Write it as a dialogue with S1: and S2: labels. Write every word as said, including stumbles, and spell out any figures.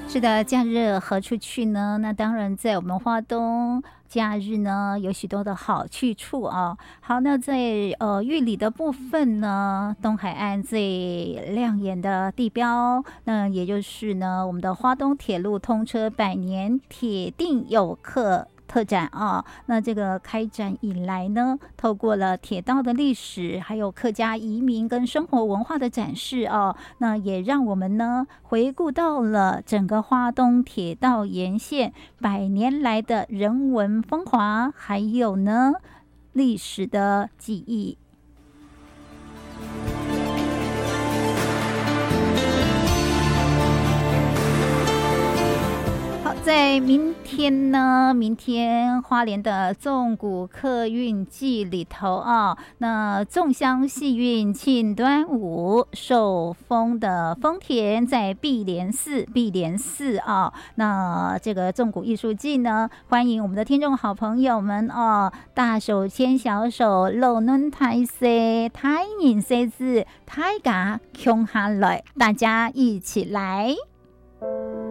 S1: 是的，假日何处去呢？那当然在我们花东假日呢，有许多的好去处啊。好，那在呃玉里的部分呢，东海岸最亮眼的地标，那也就是呢我们的花东铁路通车百年铁定有客特展啊。那这个开展以来呢，透过了铁道的历史，还有客家移民跟生活文化的展示啊，那也让我们呢回顾到了整个花东铁道沿线百年来的人文风华，还有呢历史的记忆。在明天呢，明天花莲的纵谷客运季里头啊，那纵乡戏韵庆端午，寿丰的丰田在碧莲寺，碧莲寺啊，那这个纵谷艺术季呢，欢迎我们的听众好朋友们哦，大手牵小手，露嫩台西，台人西字，台家穷下来，大家一起来。